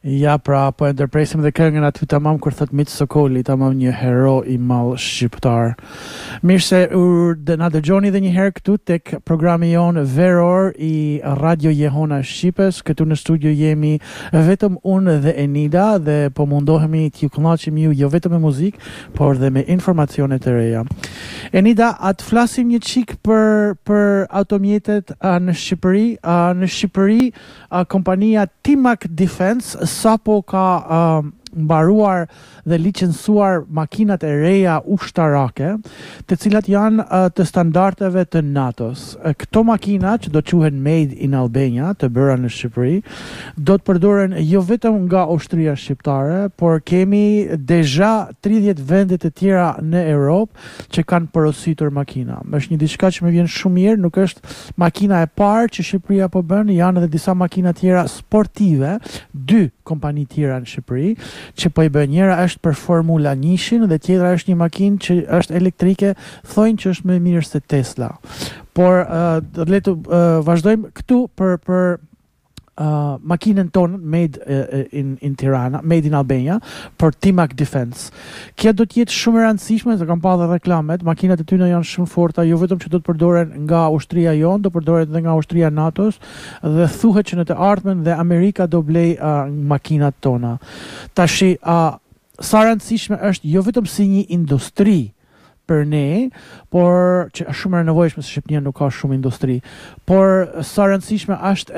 Ja, pra, po e ndërpresim dhe këngën aty tamam kur thot Mit Sokoli, tamam një hero I mall shqiptar. Mirë se na dëgjoni dhe një herë këtu tek programi jon veror I Radio Jehona Shqipës. Këtu në studio jemi vetëm unë dhe Enida dhe po mundohemi t'ju kënaqim ju jo vetëm me muzikë, por dhe me informacione të reja. Enida, atë flasim një çik për automjetet në Shqipëri. Në Shqipëri kompania Timac Defense sapo ka mbaruar dhe licencuar makinat e reja ushtarake, të cilat janë të standardeve të NATO-s. Këto makina që do quhen Made in Albania, të bëra në Shqipëri, do të përdoren jo vetëm nga ushtria shqiptare, por kemi deja 30 vende të tjera në Europë që kanë porositur makina. Është një diçka që më vjen shumë mirë, nuk është makina e parë që Shqipëria po bën, janë edhe disa makina tjera sportive, 2 kompani tjera në Shqipëri që po I bën. Njëra është për Formula 1 dhe tjetra është një makinë që është elektrike, thonë që është më mirë se Tesla. Por le të vazhdojmë këtu për makinën tonë made in Tirana, made in Albania, për Timac Defense. Kjo do të jetë shumë e rëndësishme, se kam pa dhe reklamet, makinat e tyre janë shumë forta, jo vetëm që do të përdoren nga ushtria jonë, do përdoren edhe nga ushtria NATO-s, dhe thuhet që në të ardhmen dhe Amerika do blej makinat tona. Tashi, sa rëndësishme është jo vetëm si një industri për ne, por që është shumë e nevojshme se Shqipëria nuk ka shumë industri, por sa rëndësishme është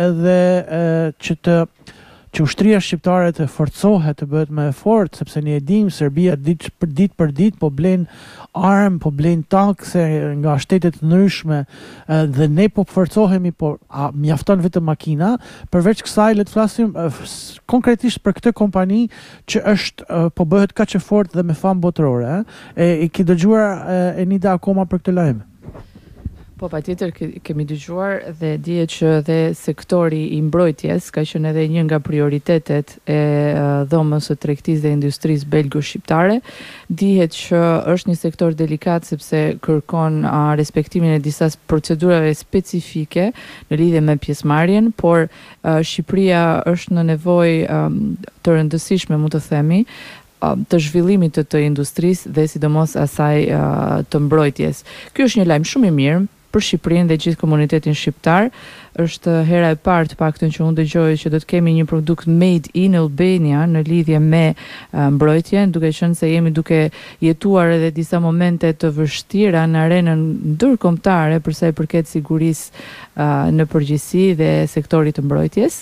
edhe që ushtria shqiptare të forcohet, të bëhet më e fortë, sepse ne e dimë Serbia ditë për ditë po blen armë, po blen tankse nga shtete të ndryshme dhe ne po forcohemi, por mjafton vetëm makina. Përveç kësaj le të flasim konkretisht për këtë kompani që është po bëhet kaq e fortë dhe me famë botërore. I ke dëgjuar Enida akoma për këtë lajm? Po, patjetër kemi dëgjuar dhe dihet që dhe sektori I mbrojtjes ka qenë edhe një nga prioritetet e dhomës së tregtisë dhe industrisë belgo-shqiptare. Dihet që është një sektor delikat sepse kërkon respektimin e disa procedurave specifike në lidhje me pjesëmarrjen, por Shqipëria është në nevojë të rëndësishme, mund të themi, të zhvillimit të industrisë dhe sidomos asaj të mbrojtjes. Ky është një lajm shumë I mirë për Shqipërinë dhe gjithë komunitetin shqiptar. Është hera e parë të paktën që unë dëgjoj që do të kemi një produkt made in Albania në lidhje me mbrojtjen, duke qenë se jemi duke jetuar edhe disa momente të vështira në arenën ndërkombëtare për sa I përket sigurisë në përgjithësi dhe sektorit të mbrojtjes.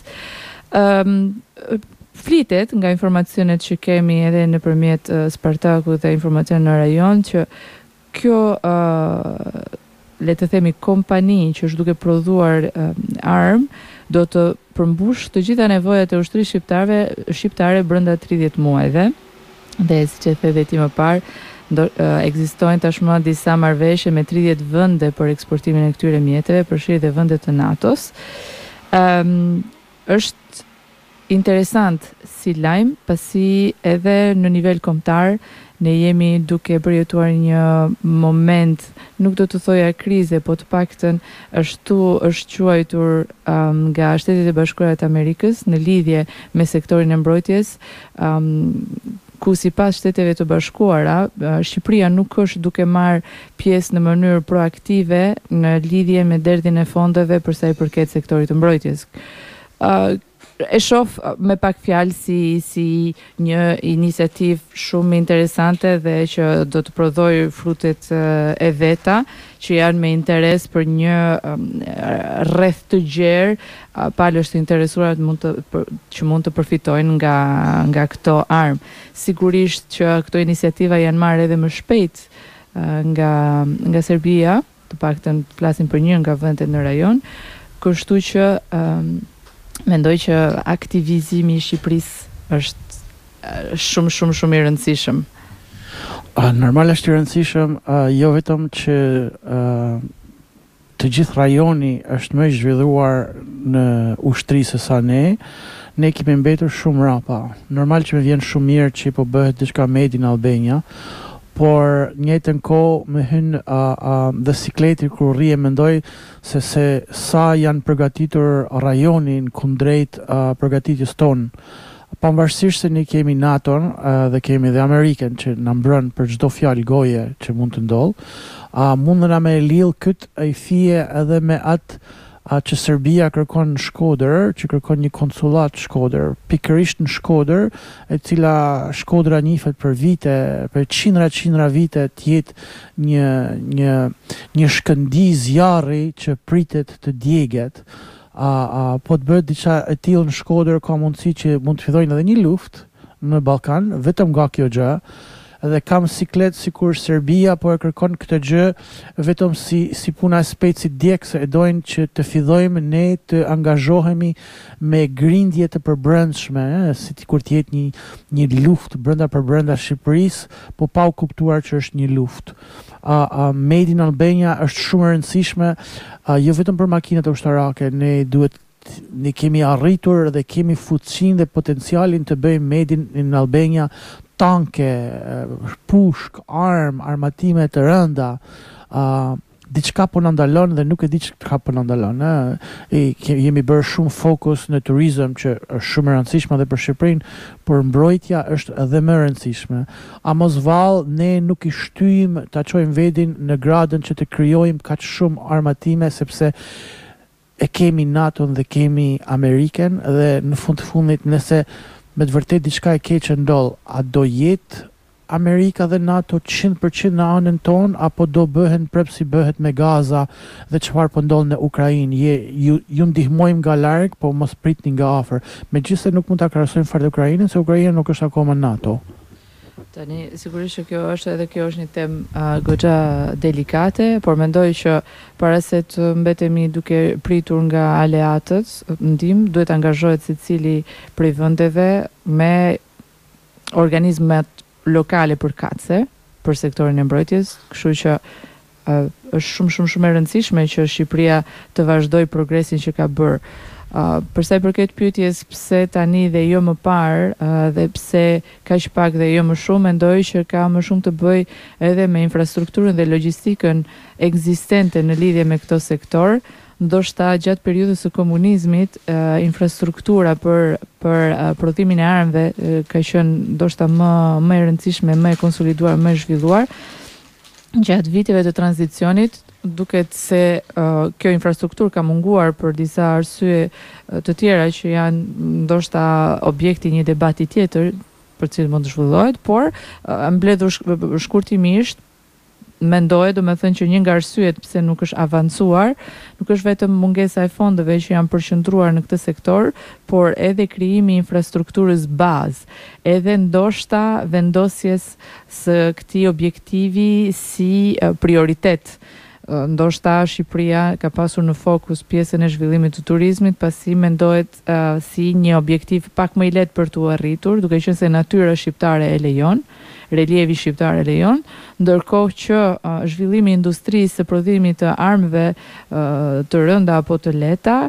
Flitet nga informacionet që kemi edhe nëpërmjet Spartakut dhe informacion në rajon që kjo le të themi kompani që është duke prodhuar armë do të përmbush të gjitha nevojat e ushtrisë shqiptare brenda 30 muajve. Dhe siç e the dhe ti më parë, ekzistojnë tashmë disa marrëveshje me 30 vende për eksportimin e këtyre mjeteve, përfshirë dhe vende të NATO-s. Është interesant si lajm, pasi edhe në nivel kombëtar ne jemi duke përjetuar një moment, nuk do të thoja krize, po të paktën është quajtur nga Shtetet e Bashkuara të Amerikës në lidhje me sektorin e mbrojtjes, ku sipas Shteteve të Bashkuara, Shqipëria nuk është duke marrë pjesë në mënyrë proaktive në lidhje me derdhjen e fondeve për sa I përket sektorit të mbrojtjes. E shoh me pak fjalë si një iniciativë shumë interesante dhe që do të prodhoj frutet e veta, që janë me interes për një rreth të gjerë palësh të interesuar që mund të përfitojnë nga këto armë. Sigurisht që këto iniciativa janë marrë edhe më shpejt nga Serbia, të paktën flasim për një nga vendet në rajon, kështu që mendoj që aktivizimi I Shqipërisë është shumë I rëndësishëm. Normal është I rëndësishëm, jo vetëm që të gjithë rajoni është më I zhvilluar në ushtri se sa ne kemi mbetur shumë rapa. Normal që më vjen shumë mirë që po bëhet diçka made in Albania, por njëjtën kohë më hyn dhe sikleti kur rri e mendoj se sa janë përgatitur rajonin kundrejt përgatitjes tonë pavarësisht se ne kemi NATO-n dhe kemi dhe Amerikën që na mbron për çdo fjalë goje që mund të ndodh, mundën na me lidh këtë ai fije edhe me atë që Serbia kërkon në Shkodër, që kërkon një konsulat Shkodër, pikërisht në Shkodër, e cila Shkodra njihet për vite, për qindra vite të jetë një shkëndij zjarri që pritet të djeget. Po të bëhet diçka e tillë në Shkodër, ka mundësi që mund të fillojnë edhe një luftë në Ballkan, vetëm nga kjo gjë. Dhe kam siklet sikur Serbia po e kërkon këtë gjë vetëm si puna e specit djegse, e dojnë që të fillojmë ne të angazhohemi me grindje të përbrendshme, si kur të jetë një luftë brenda Shqipërisë, po pa u kuptuar që është një luftë. Made in Albania është shumë e rëndësishme, jo vetëm për makinat ushtarake, ne kemi arritur dhe kemi fuqinë dhe potencialin të bëjmë Made in Albania, tanke, pushk, armatime të rënda, diçka po na ndalon dhe nuk e di çka po na ndalon. Jemi bërë shumë fokus në turizëm që është shumë e rëndësishme edhe për Shqipërinë, por mbrojtja është edhe më e rëndësishme. A mos vallë ne nuk i shtyjmë ta çojmë vendin në gradën që të krijojmë kaq shumë armatime, sepse e kemi NATO-n dhe kemi Amerikën, dhe në fund të fundit nëse me të vërtet diçka e keqe ndodh, a do jetë Amerika dhe NATO 100% në anën tonë, apo do bëhen prap si bëhet me Gaza dhe çfarë po ndodh në Ukrainë? Ju ndihmojmë nga larg, po mos pritni nga afër. Megjithëse nuk mund ta krahasojmë fare Ukrainën, se Ukraina nuk është akoma NATO. Tani, sigurisht që kjo është një temë goxha delikate, por mendoj që para se të mbetemi duke pritur nga aleatët, ndihmë duhet angazhohet secili prej vendeve me organizmat lokale përkatëse për sektorin e mbrojtjes, kështu që është shumë e rëndësishme që Shqipëria të vazhdojë progresin që ka bërë. Përsa i përket pyetjes pse tani dhe jo më parë, dhe pse kaq pak dhe jo më shumë, mendoj që ka më shumë të bëjë edhe me infrastrukturën dhe logjistikën ekzistente në lidhje me këtë sektor. Ndoshta gjatë periudhës së komunizmit, infrastruktura për prodhimin e armëve ka qenë ndoshta më e rëndësishme, më e konsoliduar, më e zhvilluar. Gjatë viteve të tranzicionit, duket se kjo infrastrukturë ka munguar për disa arsye të tjera që janë ndoshta objekti një debati tjetër për cilën mund të zhvillohet, por mbledhur shkurtimisht, mendohet, domethënë që një nga arsyet pse nuk është avancuar, nuk është vetëm mungesa e fondeve që janë përqendruar në këtë sektor, por edhe krijimi i infrastrukturës bazë, edhe ndoshta vendosjes së këtij objektivi si prioritet. Ndoshta Shqipëria ka pasur në fokus pjesën e zhvillimit të turizmit, pasi mendohet si një objektiv pak më i lehtë për t'u arritur, duke qenë se natyra shqiptare e lejon, relievi shqiptar e lejon, ndërkohë që zhvillimi i industrisë së prodhimit të armëve të rënda apo të lehta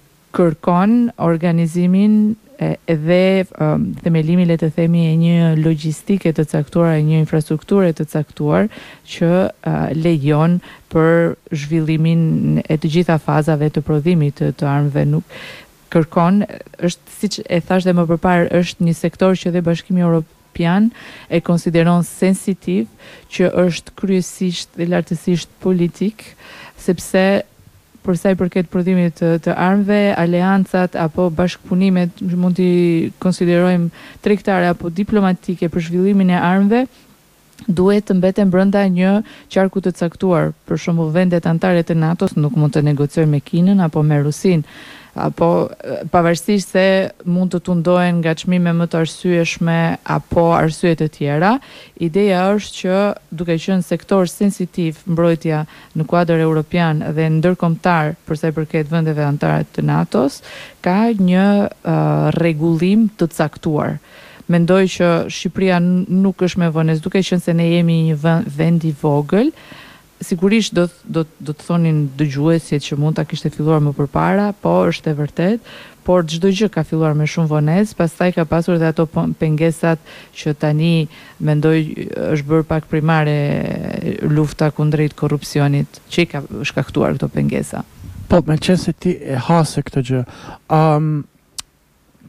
kërkon organizimin dhe themelimi, le të themi, e një logjistike të caktuar, e një infrastrukture të caktuar që lejon për zhvillimin e të gjitha fazave të prodhimit të armëve. Nuk kërkon, është siç e thash dhe më përpara, është një sektor që dhe Bashkimi Evropian e konsideron sensitiv, që është kryesisht dhe lartësisht politik, sepse për sa i përket prodhimit të armëve, aleancat apo bashkëpunimet mund t'i konsiderojmë tregtare apo diplomatike për zhvillimin e armëve, duhet të mbeten brenda një qarku të caktuar. Për shembull, vendet anëtare të NATO-s nuk mund të negociojnë me Kinën apo me Rusinë, apo pavarësisht se mund të tundohen nga çmime më të arsyeshme apo arsye të tjera. Ideja është që duke qenë sektor sensitiv mbrojtja në kuadër europian dhe ndërkombëtar për sa i përket vendeve anëtare të NATO-s, ka një rregullim të caktuar. Mendoj që Shqipëria nuk është me vonesë, duke qenë se ne jemi një vend i vogël. Sigurisht do të thonin dëgjuesit që mund ta kishte filluar më përpara, po është e vërtet, por çdo gjë ka filluar me shumë vonesë, pastaj ka pasur edhe ato pengesat që tani mendoj është bërë pak primare lufta kundrejt korrupsionit, që i ka shkaktuar këto pengesa. Po, me qenë se ti e hase këtë gjë,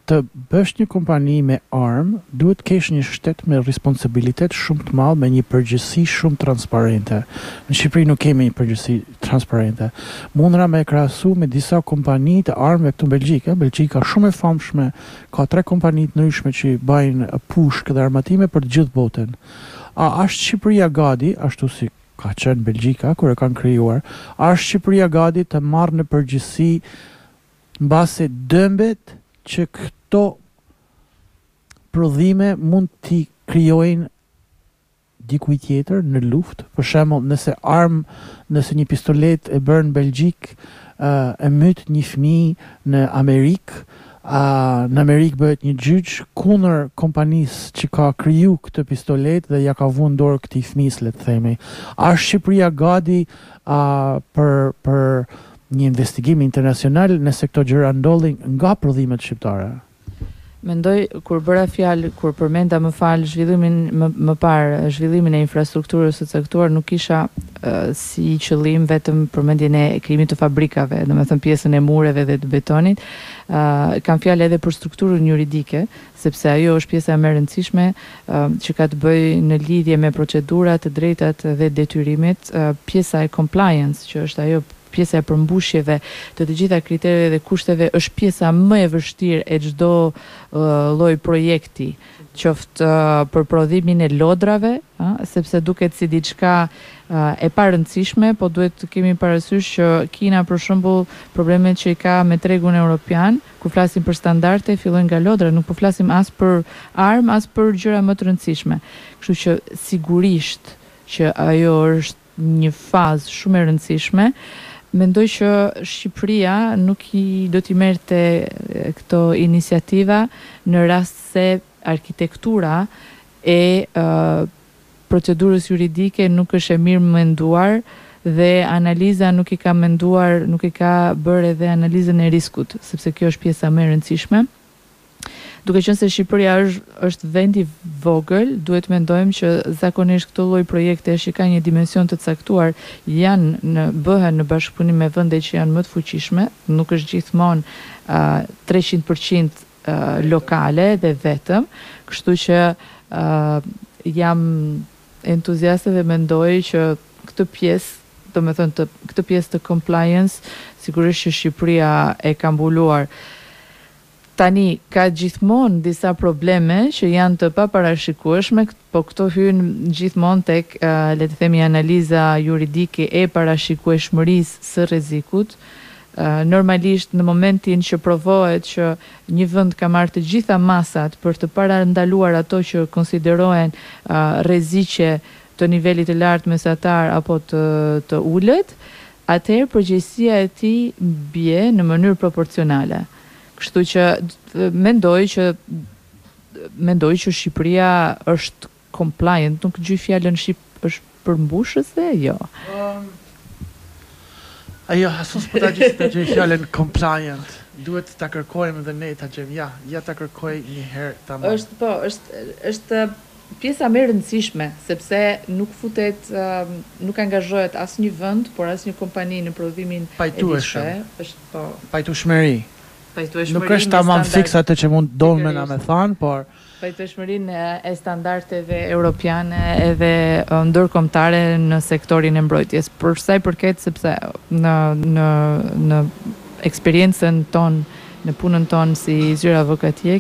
të bësh një kompani me armë, duhet kesh një shtet me responsabilitet shumë të madh, me një përgjegjësi shumë transparente. Në Shqipëri nuk kemi një përgjegjësi transparente. Mundra me krahasu me disa kompani të armëve këtu në Belgjik. Belgjika shumë e famshme, ka 3 kompani të ndryshme që bajnë pushkë dhe armatime për të gjithë botën. A është Shqipëria gati, ashtu si ka qenë Belgjika kur e kanë krijuar, a është Shqipëria gati të marrë në përgjegjësi mbase dëmbet që këto prodhime mund t'i krijojnë dikuj tjetër në luftë? Për shembull, nëse një pistolet e bërë në Belgjik e myt një fëmijë në Amerikë, në Amerikë bëhet një gjyq kundër kompanisë që ka kriju këtë pistolet dhe ja ka vënë dorë këtij fëmijës, le të themi. A është Shqipëria gati për një investigim internacional nëse këto gjëra ndodhin nga prodhimet shqiptare? Mendoj, kur përmenda më parë zhvillimin e infrastrukturës së caktuar, nuk kisha si qëllim vetëm përmendjen e krijimit të fabrikave, domethënë pjesën e mureve dhe të betonit. Kam fjalë edhe për strukturën juridike, sepse ajo është pjesa më e rëndësishme që ka të bëjë në lidhje me procedurat, të drejtat dhe detyrimet, pjesa e compliance, që është ajo pjesa e përmbushjeve të gjitha kritereve dhe kushteve, është pjesa më e vështirë e çdo lloj projekti, qoftë për prodhimin e lodrave, sepse duket si diçka e parëndësishme, po duhet të kemi parasysh që Kina, për shembull, problemet që i ka me tregun evropian, kur flasim për standarde, fillojnë nga lodra, nuk po flasim as për armë, as për gjëra më të rëndësishme. Kështu që sigurisht që ajo është një fazë shumë e rëndësishme. Mendoj që Shqipëria nuk do t'i merrte këto iniciativa në rast se arkitektura e procedurës juridike nuk është e mirë menduar dhe analiza nuk i ka bërë edhe analizën e riskut, sepse kjo është pjesa më e rëndësishme. Duke qenë se Shqipëria është vend i vogël, duhet mendojmë që zakonisht këto lloj projekte që kanë një dimension të caktuar bëhen në bashkëpunim me vende që janë më të fuqishme, nuk është gjithmonë 300% lokale dhe vetëm, kështu që jam entuziaste dhe mendoj që këtë pjesë të compliance sigurisht që Shqipëria e ka mbuluar. Tani, ka gjithmonë disa probleme që janë të paparashikueshme, po këto hyn gjithmonë tek, le të themi, analiza juridike e parashikueshmërisë së rrezikut. Normalisht, në momentin që provohet që një vend ka marrë të gjitha masat për të parandaluar ato që konsiderohen rreziqe të nivelit të lartë, mesatar apo të ulët, atëherë përgjegjësia e tij bie në mënyrë proporcionale. Kështu që mendoj që Shqipëria është compliant, nuk gjej fjalën është përmbushëse, jo. Ajo, asus po ta gjej fjalën compliant. Duhet ta kërkojmë dhe ne ta gjejmë. Ja ta kërkoj një herë tamam. Është pjesa më e rëndësishme, sepse nuk nuk angazhohet asnjë vend, por asnjë kompani në prodhimin e diçka. Është pajtueshmëri. Nuk është tamam fiks atë që mund donë me thanë, por pajtueshmërinë e standardeve europiane edhe ndërkombëtare në sektorin e mbrojtjes. Për sa i përket, sepse në eksperiencën tonë, në punën tonë si zyra avokatie,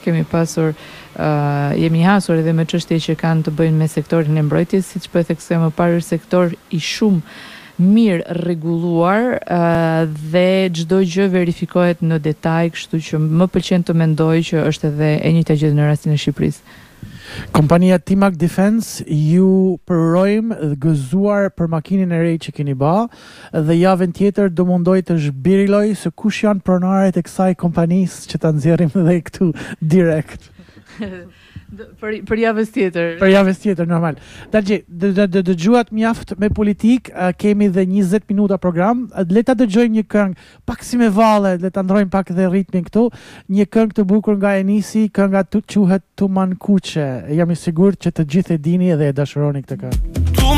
jemi hasur edhe me çështje që kanë të bëjnë me sektorin e mbrojtjes, siç po e theksoj më parë, sektor i shumë mirë rregulluar dhe çdo gjë verifikohet në detaj, kështu që më pëlqen të mendoj që është edhe e njëjta gjë në rastin e Shqipërisë. Kompania Timac Defense ju përrojmë gëzuar për makinën e re që keni ba dhe javën tjetër do mundoj të zhbirilloj se kush janë pronarët e kësaj kompanisë që ta nxjerrim dhe këtu direkt. Për javës tjetër. Për javës tjetër, normal. Dalgje, dëgjuat mjaft me politik, kemi dhe 20 minuta program, le ta dëgjojmë një këngë, pak si me valle, le ta ndrojmë pak dhe ritmin këtu, një këngë të bukur nga Enisi, kënga quhet Tuman Kuqe. Jam i sigurt që të gjithë e dini dhe e dashuroni këtë këngë.